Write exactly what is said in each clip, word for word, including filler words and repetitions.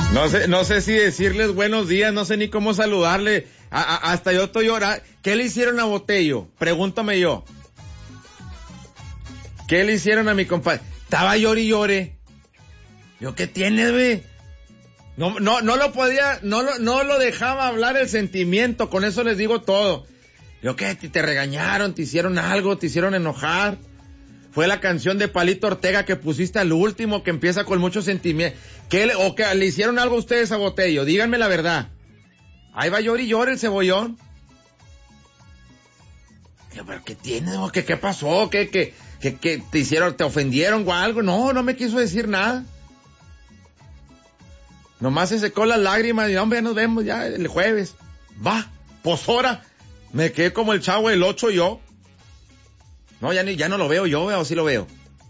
No sé, no sé si decirles buenos días, no sé ni cómo saludarle. A, a, hasta yo estoy llorando. ¿Qué le hicieron a Botello? Pregúntame yo. ¿Qué le hicieron a mi compadre? Estaba llore y llore. Yo, ¿qué tienes, güey? No, no, no lo podía, no lo, no lo dejaba hablar el sentimiento, con eso les digo todo. Yo, ¿qué? ¿Te, te regañaron? ¿Te hicieron algo? ¿Te hicieron enojar? Fue la canción de Palito Ortega que pusiste al último, que empieza con mucho sentimiento. ¿Qué le, o que le hicieron algo a ustedes a Botello? Díganme la verdad. Ahí va llore y llore el cebollón. ¿Pero qué tiene? ¿Qué, qué pasó? ¿Qué, qué, qué, qué te hicieron? ¿Te ofendieron o algo? No, no me quiso decir nada. Nomás se secó las lágrimas y hombre, ya nos vemos ya el jueves. Va, pues ahora. Me quedé como el Chavo del ocho yo. No, ya ni, ya no lo veo yo, o sí lo veo.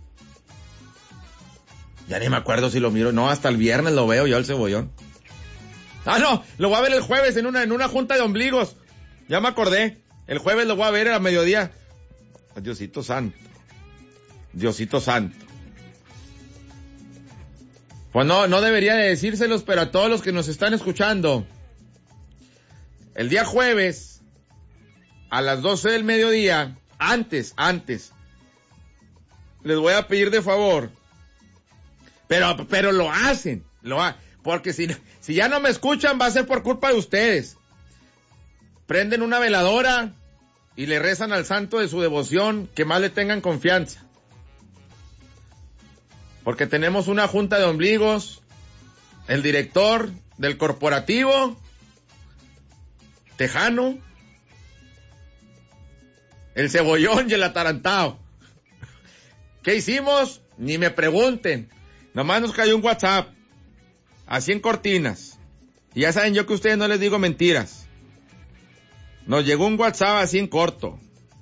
Ya ni me acuerdo si lo miro. No, hasta el viernes lo veo yo el cebollón. Ah, no, lo voy a ver el jueves en una, en una junta de ombligos. Ya me acordé. El jueves lo voy a ver a mediodía. Diosito santo. Diosito santo. Pues no, no debería de decírselos, pero a todos los que nos están escuchando. El día jueves, a las doce del mediodía, antes, antes, les voy a pedir de favor. Pero, pero lo hacen, lo ha, porque si, si ya no me escuchan va a ser por culpa de ustedes. Prenden una veladora y le rezan al santo de su devoción que más le tengan confianza. Porque tenemos una junta de ombligos, el director del corporativo, Tejano, el cebollón y el atarantado. ¿Qué hicimos? Ni me pregunten. Nomás nos cayó un WhatsApp, así en cortinas. Y ya saben yo que a ustedes no les digo mentiras. Nos llegó un WhatsApp así en corto.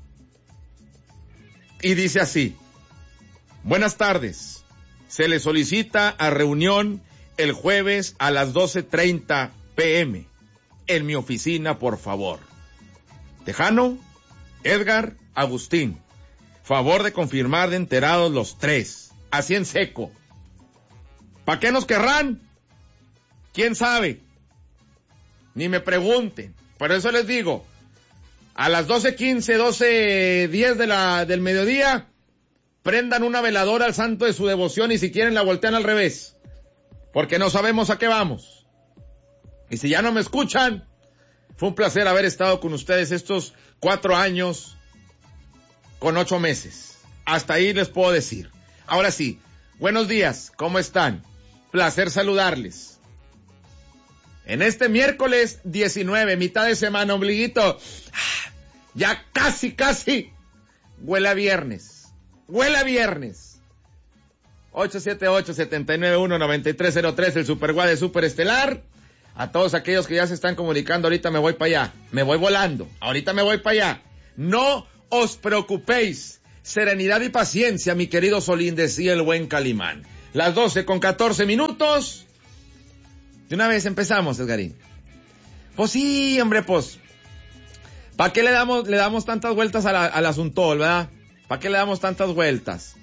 Y dice así: buenas tardes. Se le solicita a reunión el jueves a las doce treinta pm. En mi oficina, por favor. Tejano, Edgar, Agustín. Favor de confirmar de enterados los tres. Así en seco. ¿Para qué nos querrán? ¿Quién sabe? Ni me pregunten. Por eso les digo, a las doce quince, doce diez de la, del mediodía, prendan una veladora al santo de su devoción y si quieren la voltean al revés. Porque no sabemos a qué vamos. Y si ya no me escuchan, fue un placer haber estado con ustedes estos cuatro años con ocho meses. Hasta ahí les puedo decir. Ahora sí, buenos días, ¿cómo están? Placer saludarles. En este miércoles diecinueve, mitad de semana, ombliguito, ya casi, casi, huele a viernes. Huele a viernes. ocho siete ocho, siete nueve uno, nueve tres cero tres, el Superguá de Superestelar. A todos aquellos que ya se están comunicando, ahorita me voy para allá. Me voy volando. Ahorita me voy para allá. No os preocupéis. Serenidad y paciencia, mi querido Solín, decía el buen Calimán. Las doce con catorce minutos. De una vez empezamos, Edgarín. Pues sí, hombre, pues. ¿Para qué le damos, le damos tantas vueltas a la, al asunto, verdad? ¿Para qué le damos tantas vueltas?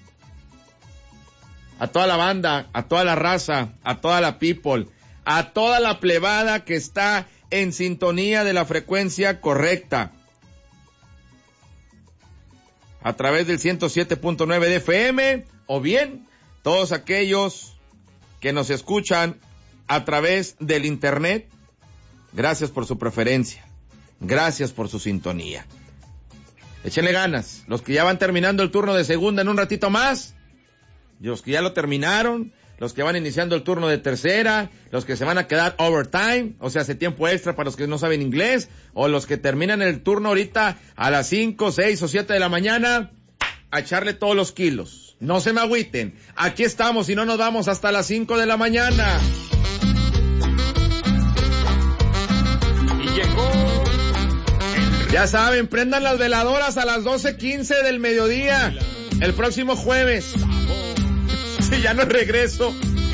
A toda la banda, a toda la raza, a toda la people, a toda la plebada que está en sintonía de la frecuencia correcta. A través del ciento siete punto nueve de F M, o bien todos aquellos que nos escuchan a través del internet. Gracias por su preferencia. Gracias por su sintonía. Échenle ganas. Los que ya van terminando el turno de segunda en un ratito más, los que ya lo terminaron, los que van iniciando el turno de tercera, los que se van a quedar overtime, o sea, hace tiempo extra para los que no saben inglés, o los que terminan el turno ahorita a las cinco, seis o siete de la mañana, a echarle todos los kilos. No se me agüiten. Aquí estamos y no nos vamos hasta las cinco de la mañana. Y llegó. Ya saben, prendan las veladoras a las doce quince del mediodía, el próximo jueves. Si ya no regreso.